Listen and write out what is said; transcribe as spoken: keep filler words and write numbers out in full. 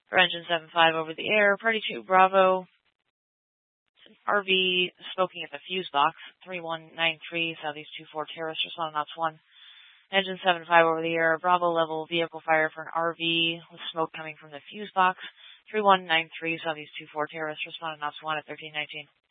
For engine seven five over the air, party two Bravo. It's an R V smoking at the fuse box. three one nine three, Southeast two four Terrace, responding ops one. Engine seven five over the air, Bravo level vehicle fire for an R V with smoke coming from the fuse box. three one nine three, Southeast two four Terrace, responding ops one at thirteen nineteen.